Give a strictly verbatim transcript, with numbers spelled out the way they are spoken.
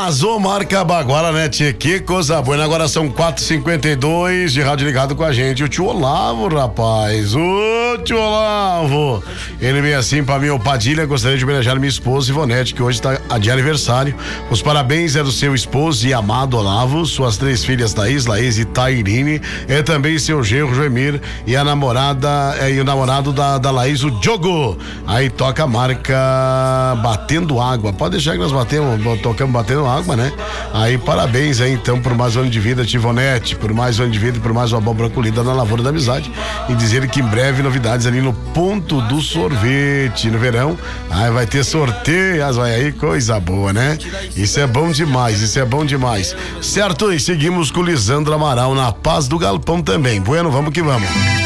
Mas o Marca Baguala, né, tchê? Que coisa boa. Agora são quatro e cinquenta e dois de rádio ligado com a gente. O tio Olavo, rapaz. O tio Olavo. Ele veio assim pra mim, o Padilha. Gostaria de homenagear minha esposa Ivonete, que hoje tá de aniversário. Os parabéns é do seu esposo e amado Olavo, suas três filhas Thaís, Laís e Tairine. É também seu genro Joemir e a namorada é, e o namorado da, da Laís, o Diogo. Aí toca a marca Batendo Água. Pode deixar que nós batemos, tocamos batendo água, né? Aí parabéns aí então por mais um ano de vida, Tivonete, por mais um ano de vida e por mais uma abóbora colhida na Lavoura da Amizade. E dizer que em breve novidades ali no Ponto do Sorvete, no verão. Aí vai ter sorteio, vai aí, coisa boa, né? Isso é bom demais, isso é bom demais. Certo? E seguimos com o Lisandro Amaral na Paz do Galpão também. Bueno, vamos que vamos.